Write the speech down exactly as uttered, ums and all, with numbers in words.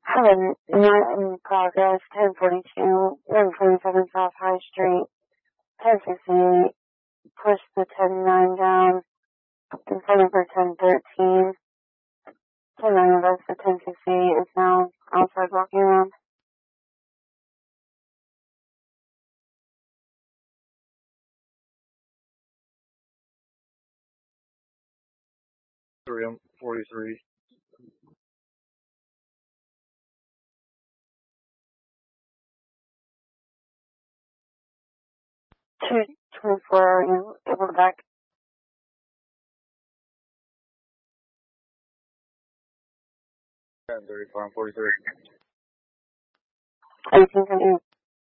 Hello, not in progress, ten forty-two, one twenty-seven South High Street, ten sixty-eight, push the ten nine down, confirming for ten thirteen, ten nine west of ten sixty-eight is now outside walking around. three M forty-three. two twenty-four, are you able to back? ten thirty-four, forty-three. eighteen twenty-eight.